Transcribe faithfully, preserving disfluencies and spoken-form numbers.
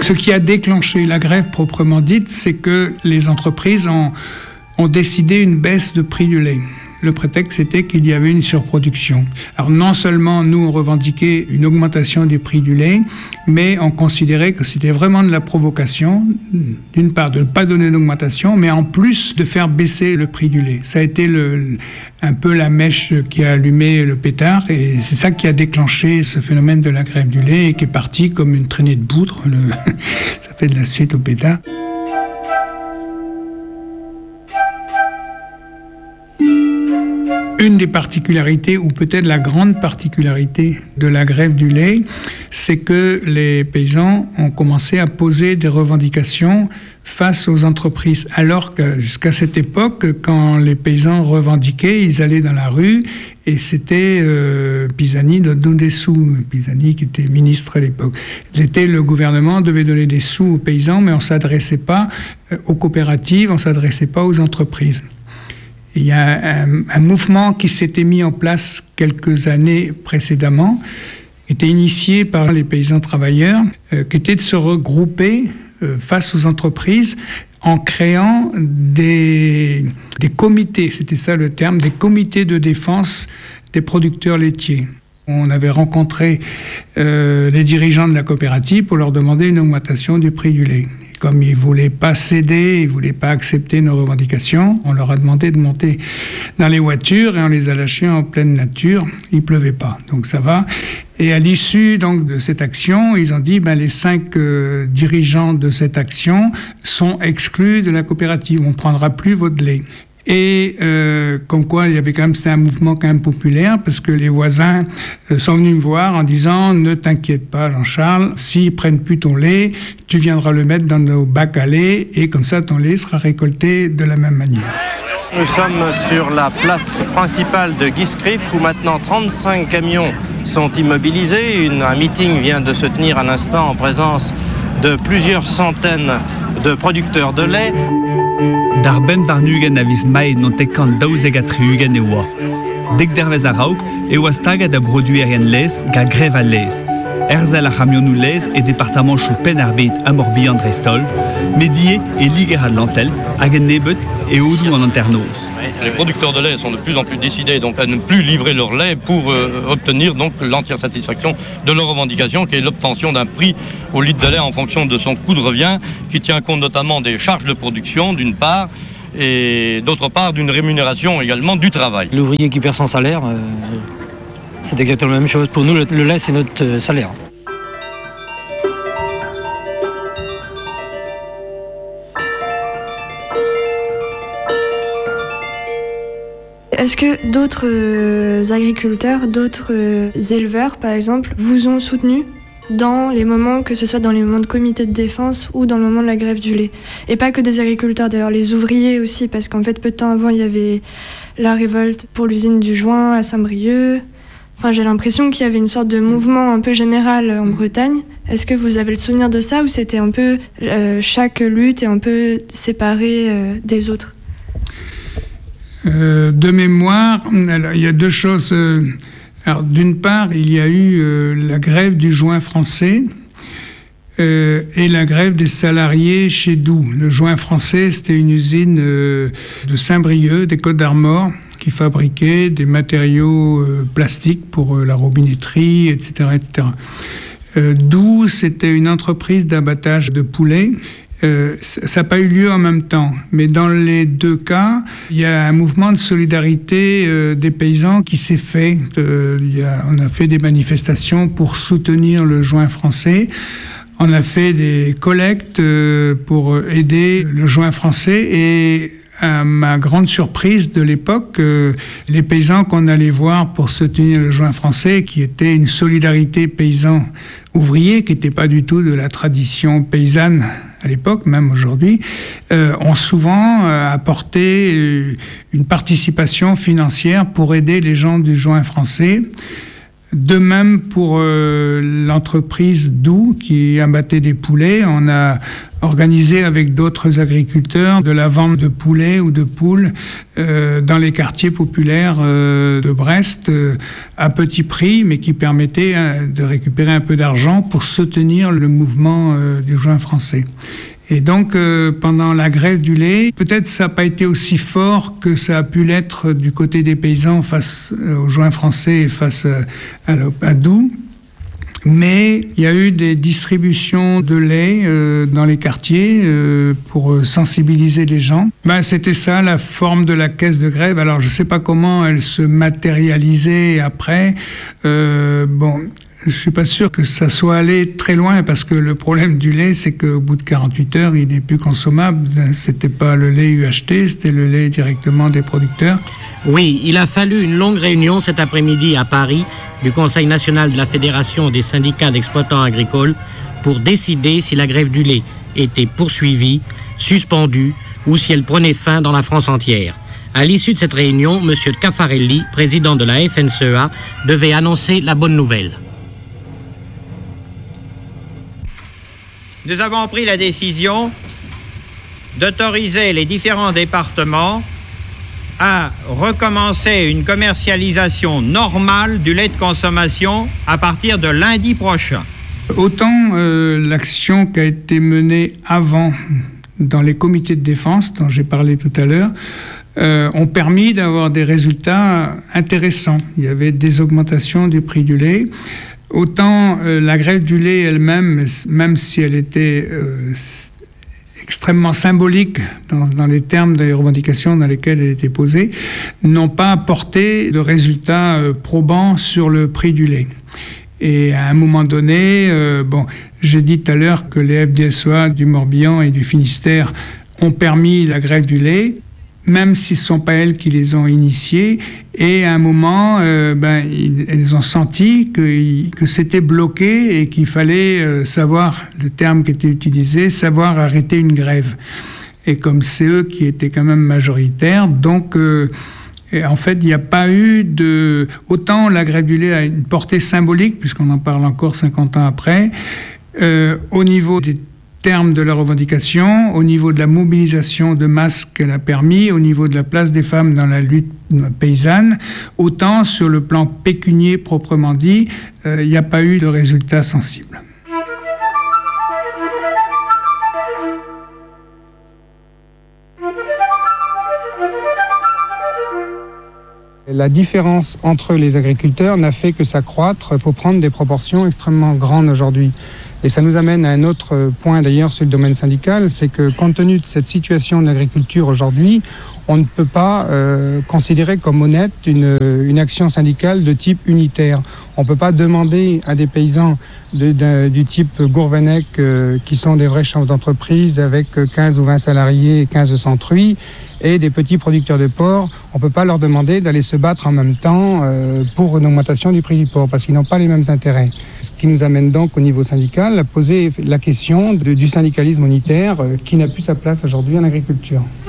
Ce qui a déclenché la grève proprement dite, c'est que les entreprises ont, ont décidé une baisse de prix du lait. Le prétexte était qu'il y avait une surproduction. Alors non seulement nous on revendiquait une augmentation du prix du lait, mais on considérait que c'était vraiment de la provocation, d'une part de ne pas donner d'augmentation, mais en plus de faire baisser le prix du lait. Ça a été le, un peu la mèche qui a allumé le pétard, et c'est ça qui a déclenché ce phénomène de la grève du lait, et qui est parti comme une traînée de poudre. Le ça fait de la suite au pétard. Une des particularités, ou peut-être la grande particularité de la grève du lait, c'est que les paysans ont commencé à poser des revendications face aux entreprises. Alors que jusqu'à cette époque, quand les paysans revendiquaient, ils allaient dans la rue et c'était euh, Pisani de donner des sous. Pisani qui était ministre à l'époque. C'était le gouvernement devait donner des sous aux paysans, mais on ne s'adressait pas aux coopératives, on ne s'adressait pas aux entreprises. Il y a un, un mouvement qui s'était mis en place quelques années précédemment, était initié par les paysans travailleurs, euh, qui était de se regrouper euh, face aux entreprises en créant des, des comités, c'était ça le terme, des comités de défense des producteurs laitiers. On avait rencontré euh, les dirigeants de la coopérative pour leur demander une augmentation du prix du lait. Comme ils ne voulaient pas céder, ils ne voulaient pas accepter nos revendications, on leur a demandé de monter dans les voitures et on les a lâchés en pleine nature. Il ne pleuvait pas, donc ça va. Et à l'issue donc, de cette action, ils ont dit ben, les cinq euh, dirigeants de cette action sont exclus de la coopérative, on ne prendra plus votre lait. Et euh, comme quoi, il y avait quand même, c'était un mouvement quand même populaire, parce que les voisins euh, sont venus me voir en disant « Ne t'inquiète pas, Jean-Charles, s'ils prennent plus ton lait, tu viendras le mettre dans nos bacs à lait, et comme ça, ton lait sera récolté de la même manière. » Nous sommes sur la place principale de Guiscriff, où maintenant trente-cinq camions sont immobilisés. Une, un meeting vient de se tenir à l'instant en présence de plusieurs centaines de producteurs de lait. Dar ben varnugen a viz maed non tekant daouzeg a triugen e oa. Dek dervez a raouk e oa stagad a broduerien lez ga grev a lez. Erzel a ramionou lez e departament chou pen arbeit amorbihan drestol, medie e liger a lantel hag en nebet et Oudou en Anternos. Les producteurs de lait sont de plus en plus décidés donc, à ne plus livrer leur lait pour euh, obtenir donc, l'entière satisfaction de leur revendication, qui est l'obtention d'un prix au litre de lait en fonction de son coût de revient, qui tient compte notamment des charges de production, d'une part, et d'autre part d'une rémunération également du travail. L'ouvrier qui perd son salaire, euh, c'est exactement la même chose. Pour nous, le, le lait, c'est notre euh, salaire. Est-ce que d'autres euh, agriculteurs, d'autres euh, éleveurs, par exemple, vous ont soutenu dans les moments, que ce soit dans les moments de comité de défense ou dans le moment de la grève du lait? Et pas que des agriculteurs, d'ailleurs, les ouvriers aussi, parce qu'en fait, peu de temps avant, il y avait la révolte pour l'usine du joint à Saint-Brieuc. Enfin, j'ai l'impression qu'il y avait une sorte de mouvement un peu général en Bretagne. Est-ce que vous avez le souvenir de ça, ou c'était un peu euh, chaque lutte est un peu séparée euh, des autres? Euh, de mémoire, alors, il y a deux choses. Euh, alors, d'une part, il y a eu euh, la grève du joint français euh, et la grève des salariés chez Doux. Le joint français, c'était une usine euh, de Saint-Brieuc, des Côtes-d'Armor, qui fabriquait des matériaux euh, plastiques pour euh, la robinetterie, et cetera, et cetera. Euh, Doux, c'était une entreprise d'abattage de poulets. Euh, ça n'a pas eu lieu en même temps, mais dans les deux cas, il y a un mouvement de solidarité euh, des paysans qui s'est fait. Euh, il y a, on a fait des manifestations pour soutenir le joint français. On a fait des collectes euh, pour aider le joint français et à ma grande surprise de l'époque, euh, les paysans qu'on allait voir pour soutenir le joint français, qui était une solidarité paysan-ouvrier, qui n'était pas du tout de la tradition paysanne à l'époque, même aujourd'hui, euh, ont souvent euh, apporté euh, une participation financière pour aider les gens du joint français. De même pour euh, l'entreprise Doux qui abattait des poulets. On a organisé avec d'autres agriculteurs de la vente de poulets ou de poules euh, dans les quartiers populaires euh, de Brest euh, à petit prix, mais qui permettait euh, de récupérer un peu d'argent pour soutenir le mouvement euh, du joint français. Et donc, euh, pendant la grève du lait, peut-être ça n'a pas été aussi fort que ça a pu l'être du côté des paysans face au joint français et face à, à Doux. Mais il y a eu des distributions de lait euh, dans les quartiers euh, pour sensibiliser les gens. Ben, c'était ça, la forme de la caisse de grève. Alors, je ne sais pas comment elle se matérialisait après. Euh, bon... Je suis pas sûr que ça soit allé très loin parce que le problème du lait, c'est qu'au bout de quarante-huit heures, il n'est plus consommable. C'était pas le lait U H T, c'était le lait directement des producteurs. Oui, il a fallu une longue réunion cet après-midi à Paris du Conseil national de la Fédération des syndicats d'exploitants agricoles pour décider si la grève du lait était poursuivie, suspendue ou si elle prenait fin dans la France entière. À l'issue de cette réunion, M. Caffarelli, président de la F N S E A, devait annoncer la bonne nouvelle. Nous avons pris la décision d'autoriser les différents départements à recommencer une commercialisation normale du lait de consommation à partir de lundi prochain. Autant euh, l'action qui a été menée avant dans les comités de défense, dont j'ai parlé tout à l'heure, euh, ont permis d'avoir des résultats intéressants. Il y avait des augmentations du prix du lait. Autant euh, la grève du lait elle-même, même si elle était euh, extrêmement symbolique dans, dans les termes des revendications dans lesquelles elle était posée, n'ont pas apporté de résultats euh, probants sur le prix du lait. Et à un moment donné, euh, bon, j'ai dit tout à l'heure que les F D S E A du Morbihan et du Finistère ont permis la grève du lait, même si ce ne sont pas elles qui les ont initiées. Et à un moment, euh, ben, ils, elles ont senti que, que c'était bloqué et qu'il fallait euh, savoir, le terme qui était utilisé, savoir arrêter une grève. Et comme c'est eux qui étaient quand même majoritaires, donc euh, en fait, il n'y a pas eu de... Autant la grève du lait a une portée symbolique, puisqu'on en parle encore cinquante ans après, euh, au niveau des termes de la revendication, au niveau de la mobilisation de masse qu'elle a permis, au niveau de la place des femmes dans la lutte paysanne, autant sur le plan pécunier proprement dit, euh, il n'y a pas eu de résultats sensibles. La différence entre les agriculteurs n'a fait que s'accroître pour prendre des proportions extrêmement grandes aujourd'hui. Et ça nous amène à un autre point d'ailleurs sur le domaine syndical, c'est que compte tenu de cette situation de l'agriculture aujourd'hui, on ne peut pas euh, considérer comme honnête une, une action syndicale de type unitaire. On ne peut pas demander à des paysans de, de, du type Gourvenec, euh, qui sont des vrais chefs d'entreprise avec quinze ou vingt salariés et quinze cents truies, et des petits producteurs de porc, on ne peut pas leur demander d'aller se battre en même temps euh, pour une augmentation du prix du porc, parce qu'ils n'ont pas les mêmes intérêts. Ce qui nous amène donc au niveau syndical à poser la question de, du syndicalisme unitaire euh, qui n'a plus sa place aujourd'hui en agriculture.